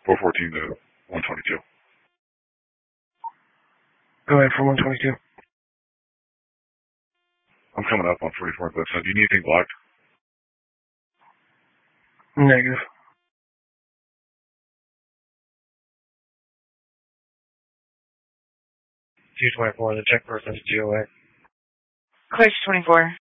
414 to 122. Go ahead for 122. I'm coming up on 44 Cliff. So do you need anything blocked? Negative. 224, the check person's GOA. Clear 24.